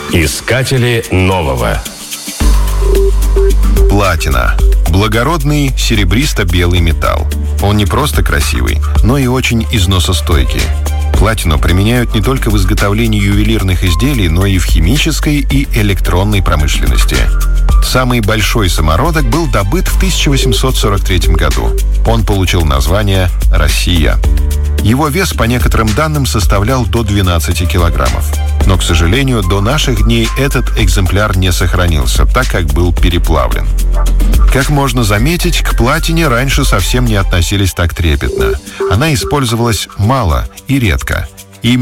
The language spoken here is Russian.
Искатели нового. Платина. Благородный серебристо-белый металл. Он не просто красивый, но и очень износостойкий. Платину применяют не только в изготовлении ювелирных изделий, но и в химической и электронной промышленности. Самый большой самородок был добыт в 1843 году. Он получил название «Россия». Его вес, по некоторым данным, составлял до 12 килограммов. Но, к сожалению, до наших дней этот экземпляр не сохранился, так как был переплавлен. Как можно заметить, к платине раньше совсем не относились так трепетно. Она использовалась мало и редко.